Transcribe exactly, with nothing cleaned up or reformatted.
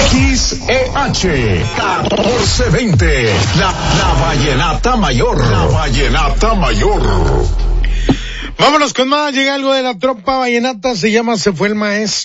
X E H catorce veinte, la, la Vallenata Mayor, la Vallenata Mayor. Vámonos con más, llega algo de la tropa vallenata, se llama Se Fue el Maestro.